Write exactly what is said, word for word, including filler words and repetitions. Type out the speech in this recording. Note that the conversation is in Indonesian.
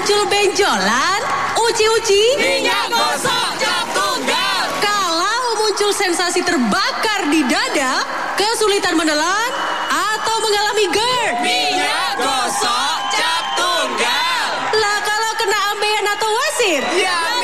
muncul benjolan, uci-uci, minyak gosok cap tunggal. kalau muncul sensasi terbakar di dada, kesulitan menelan, atau mengalami GERD, Minyak gosok cap tunggal. lah kalau kena ambeien atau wasir, Ya